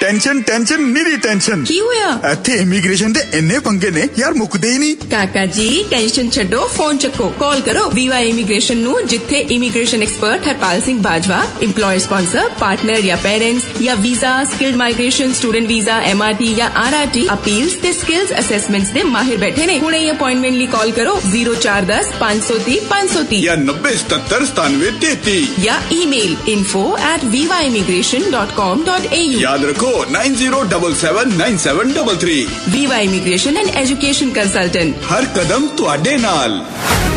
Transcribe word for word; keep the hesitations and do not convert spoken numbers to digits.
Tension tension निरी tension की होया इत्थे इमीग्रेशन दे इन्ने पंगे ने यार मुकदे ही नहीं। काका जी टेंशन छड्डो फोन चक्को कॉल करो वीवा इमीग्रेशन नु जिथे immigration expert Harpal Singh Bajwa employer sponsor partner या पेरेंट्स या visa skilled migration student visa MRT या आरआरटी अपील्स ते स्किल्स असेसमेंट्स दे माहिर बैठे ने। हुणे ही अपॉइंटमेंट ली कॉल करो जीरो चार दस पांच सौ तीस पांच सौ तीस या नब्बे सतर सतानवे तैतीस या email info at viva immigration dot com dot a u। याद रखो nine zero double seven nine seven double three. Viva Immigration and Education Consultant। हर कदम तुहाडे नाल।